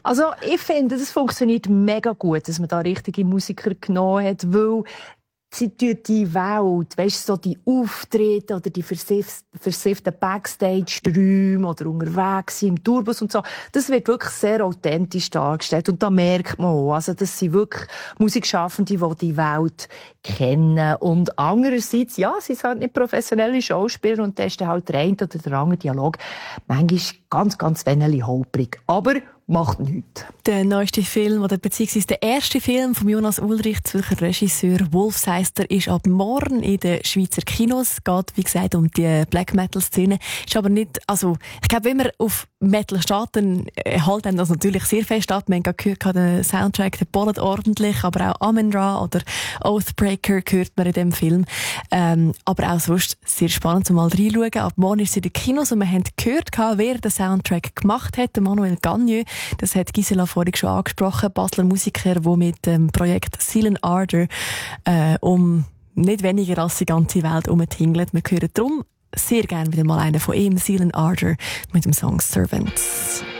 Also ich finde, das funktioniert mega gut, dass man da richtige Musiker genommen hat, weil sie tun die Welt, weisst du, so die Auftritte oder die versifften Backstage-Räume oder unterwegs im Tourbus und so, das wird wirklich sehr authentisch dargestellt. Und da merkt man auch, also das sind wirklich Musikschaffende, die die Welt kennen. Und andererseits, ja, sie sind halt nicht professionelle Schauspieler und da ist dann halt der eine oder der andere Dialog manchmal ganz, ganz wenig holprig. Aber macht nichts. Der neueste Film, oder beziehungsweise der erste Film von Jonas Ulrich, Zürcher Regisseur Wolfs heisst er, ist ab morgen in den Schweizer Kinos. Geht, wie gesagt, um die Black-Metal-Szene. Ist aber nicht, also, ich glaube, wenn man auf Metal steht, dann hält einem das natürlich sehr fest ab. Wir haben gerade gehört, den Soundtrack, der ballt ordentlich, aber auch Amen-Ra oder Oathbreaker hört man in dem Film. Aber auch sonst sehr spannend, um mal reinschauen. Ab morgen ist es in den Kinos und wir haben gehört, wer den Soundtrack gemacht hat, der Manuel Gagneux. Das hat Gisela vorhin schon angesprochen, Basler Musiker, der mit dem Projekt Silent Ardor um nicht weniger als die ganze Welt umtingelt. Wir hören darum sehr gerne wieder mal einen von ihm, Silent Ardor, mit dem Song Servants.